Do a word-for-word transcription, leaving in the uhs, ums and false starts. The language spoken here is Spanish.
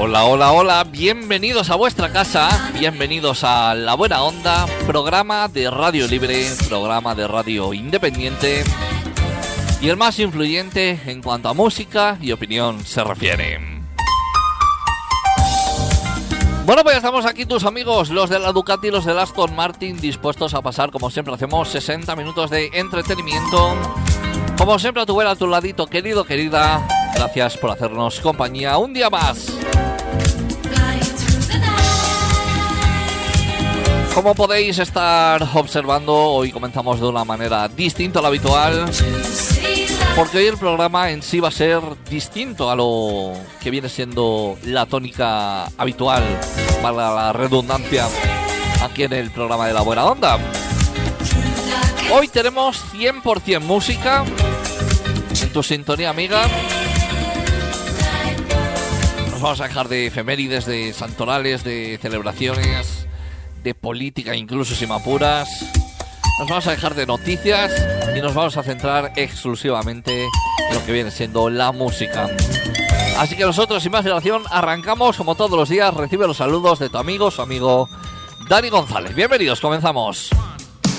Hola, hola, hola, bienvenidos a vuestra casa, bienvenidos a La Buena Onda, programa de radio libre, programa de radio independiente y el más influyente en cuanto a música y opinión se refiere. Bueno, pues ya estamos aquí tus amigos, los de la Ducati y los del Aston Martin, dispuestos a pasar, como siempre hacemos, sesenta minutos de entretenimiento. Como siempre a tu vera, a tu ladito, querido, querida, gracias por hacernos compañía un día más. Como podéis estar observando, hoy comenzamos de una manera distinta a la habitual, porque hoy el programa en sí va a ser distinto a lo que viene siendo la tónica habitual, para la redundancia, aquí en el programa de La Buena Onda. Hoy tenemos cien por ciento música en tu sintonía, amiga. Nos vamos a dejar de efemérides, de santorales, de celebraciones, de política, incluso si me apuras. Nos vamos a dejar de noticias y nos vamos a centrar exclusivamente en lo que viene siendo la música. Así que nosotros, sin más dilación, arrancamos como todos los días. Recibe los saludos de tu amigo, su amigo Dani González. Bienvenidos, comenzamos.